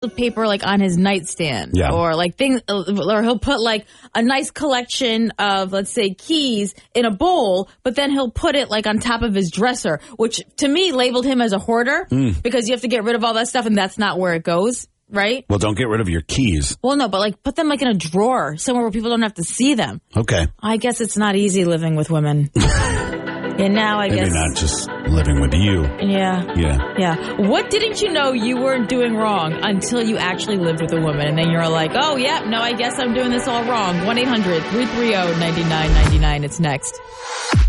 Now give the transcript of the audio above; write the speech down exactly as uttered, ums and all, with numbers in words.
of paper like on his nightstand, Yeah. or like things, or he'll put like a nice collection of, let's say, keys in a bowl, but then he'll put it like on top of his dresser, which to me labeled him as a hoarder Mm. because you have to get rid of all that stuff, and that's not where it goes, right? Well, don't get rid of your keys. Well, no, but like put them like in a drawer somewhere where people don't have to see them. Okay. I guess it's not easy living with women. And now I Maybe guess not just living with you. Yeah. Yeah. Yeah. What didn't you know you weren't doing wrong until you actually lived with a woman? And then you're like, oh, yeah, no, I guess I'm doing this all wrong. one eight hundred three three zero nine nine nine nine. It's next.